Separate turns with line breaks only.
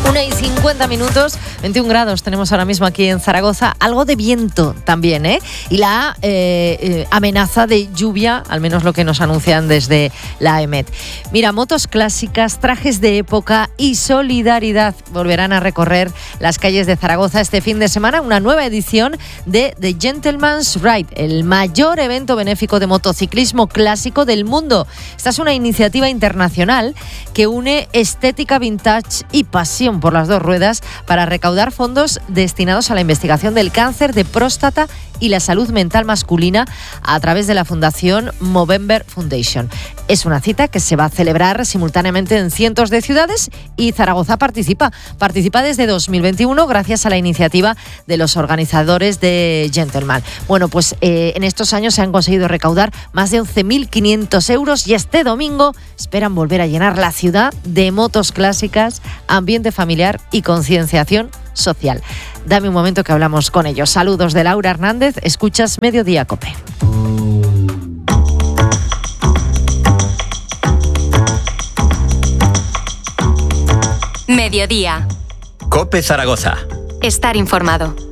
1:50, 21 grados tenemos ahora mismo aquí en Zaragoza, algo de viento también, y la amenaza de lluvia, al menos lo que nos anuncian desde la EMET. Mira, motos clásicas, trajes de época y solidaridad volverán a recorrer las calles de Zaragoza este fin de semana, una nueva edición de The Gentleman's Ride, el mayor evento benéfico de motociclismo clásico del mundo. Esta es una iniciativa internacional que une estética vintage y pasión por las dos ruedas para recaudar fondos destinados a la investigación del cáncer de próstata y la salud mental masculina a través de la Fundación Movember Foundation. Es una cita que se va a celebrar simultáneamente en cientos de ciudades y Zaragoza participa desde 2021 gracias a la iniciativa de los organizadores de Gentleman. Bueno, pues en estos años se han conseguido recaudar más de 11.500 euros y este domingo esperan volver a llenar la ciudad de motos clásicas, ambiente familiar y concienciación social. Dame un momento que hablamos con ellos. Saludos de Laura Hernández, escuchas Mediodía COPE.
Mediodía.
COPE Zaragoza.
Estar informado.